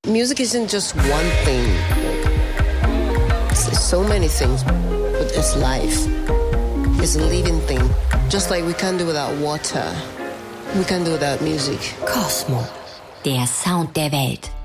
Music isn't just one thing. It's so many things, but it's life. It's a living thing. Just like we can't do without water, we can't do without music. Cosmo, der Sound der Welt.